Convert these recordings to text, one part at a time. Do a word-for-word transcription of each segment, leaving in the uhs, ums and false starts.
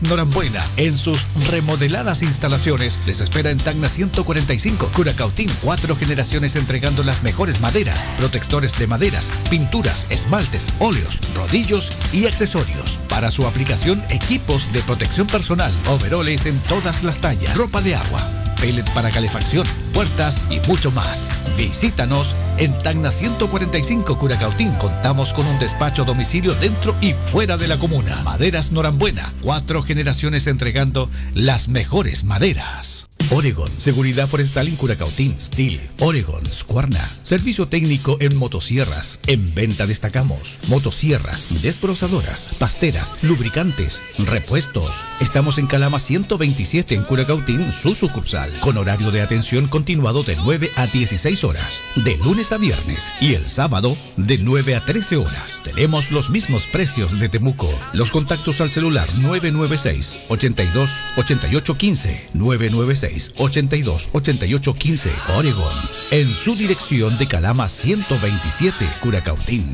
Norambuena, en sus remodeladas instalaciones, les espera en Tacna ciento cuarenta y cinco, Curacautín. Cuatro generaciones entregando las mejores maderas, protectores de maderas, pinturas, esmaltes, óleos, rodillos y accesorios. Para su aplicación, equipos de protección personal, overoles en todas las tallas, ropa de agua, pellet para calefacción, puertas y mucho más. Visítanos en Tacna ciento cuarenta y cinco, Curacautín. Contamos con un despacho a domicilio dentro y fuera de la comuna. Maderas Norambuena, cuatro generaciones entregando las mejores maderas. Oregon, seguridad forestal en Curacautín. Steel, Oregon, Squarna. Servicio técnico en motosierras. En venta destacamos motosierras, desbrozadoras, pasteras, lubricantes, repuestos. Estamos en Calama ciento veintisiete en Curacautín, su sucursal, con horario de atención continuado de nueve a dieciséis horas, de lunes a viernes, y el sábado de nueve a trece horas. Tenemos los mismos precios de Temuco. Los contactos al celular nueve nueve seis, ochenta y dos, ochenta y ocho quince, nueve nueve seis, ochenta y dos, ochenta y ocho quince. Oregon, en su dirección de Calama ciento veintisiete, Curacautín.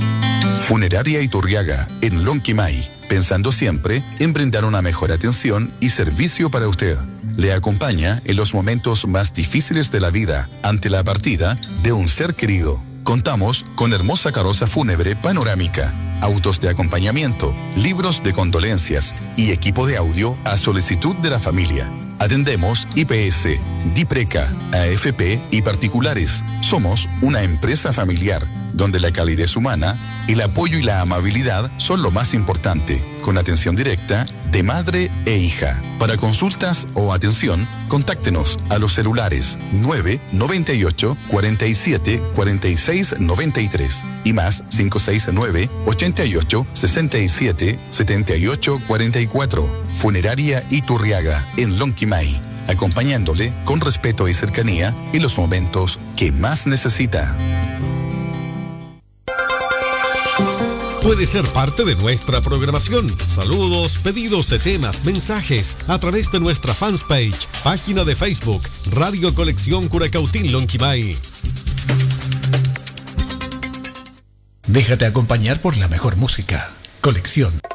Funeraria Iturriaga, en Lonquimay, pensando siempre en brindar una mejor atención y servicio para usted. Le acompaña en los momentos más difíciles de la vida ante la partida de un ser querido. Contamos con hermosa carroza fúnebre panorámica, autos de acompañamiento, libros de condolencias y equipo de audio a solicitud de la familia. Atendemos I P S, DIPRECA, A F P y particulares. Somos una empresa familiar donde la calidez humana, el apoyo y la amabilidad son lo más importante, con atención directa de madre e hija. Para consultas o atención, contáctenos a los celulares nueve noventa y ocho, cuarenta y siete, cuarenta y seis noventa y tres y más cinco seis nueve, ochenta y ocho, sesenta y siete, setenta y ocho cuarenta y cuatro. Funeraria Iturriaga, en Lonquimay, acompañándole con respeto y cercanía en los momentos que más necesita. Puede ser parte de nuestra programación. Saludos, pedidos de temas, mensajes a través de nuestra fanpage, página de Facebook, Radio Colección Curacautín Lonquimay. Déjate acompañar por la mejor música. Colección.